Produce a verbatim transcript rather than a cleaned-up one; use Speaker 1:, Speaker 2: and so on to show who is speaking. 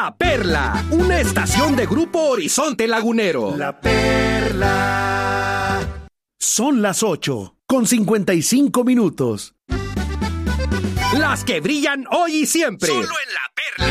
Speaker 1: La Perla, una estación de Grupo Horizonte Lagunero.
Speaker 2: La Perla.
Speaker 3: Son las ocho, con cincuenta y cinco minutos.
Speaker 1: Las que brillan hoy y siempre.
Speaker 4: Solo en La Perla.